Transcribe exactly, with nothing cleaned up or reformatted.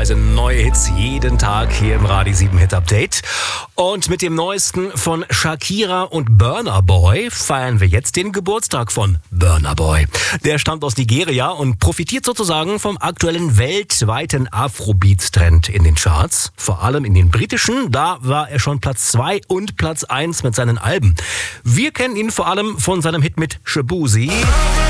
Ausnahmsweise neue Hits jeden Tag hier im Radio sieben Hit Update. Und mit dem neuesten von Shakira und Burna Boy feiern wir jetzt den Geburtstag von Burna Boy. Der stammt aus Nigeria und profitiert sozusagen vom aktuellen weltweiten Afrobeats-Trend in den Charts. Vor allem in den britischen, da war er schon Platz zwei und Platz eins mit seinen Alben. Wir kennen ihn vor allem von seinem Hit mit Shaboozey.